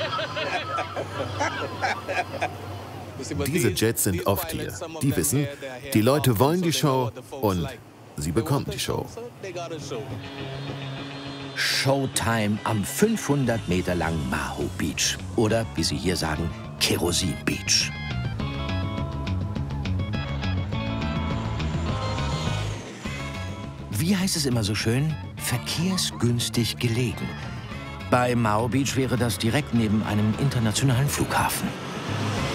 Diese Jets sind oft hier. Die wissen, die Leute wollen die Show und sie bekommen die Show. Showtime am 500 Meter langen Maho Beach. Oder, wie sie hier sagen, Kerosin Beach. Wie heißt es immer so schön? Verkehrsgünstig gelegen. Bei Maho Beach wäre das direkt neben einem internationalen Flughafen.